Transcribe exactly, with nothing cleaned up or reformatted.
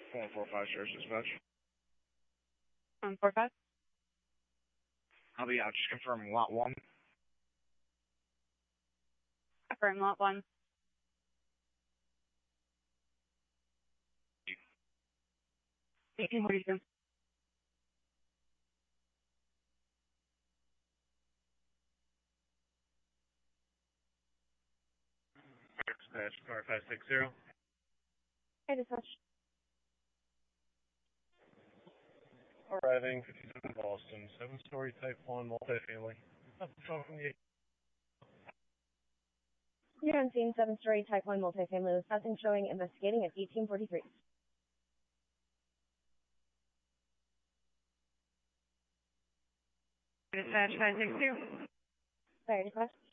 one four five, Sheriff's Dispatch. one four five. I'll be out, just confirming lot one. Confirm lot one. eighteen forty-two. Dispatch, car five six zero. Hey, dispatch. Arriving, fifty-seven Boston, seven-story type one multifamily. Nothing wrong from the You're on scene, seven-story type one multifamily with nothing showing, investigating at eighteen forty-three. Dispatch five six two. Fire dispatch.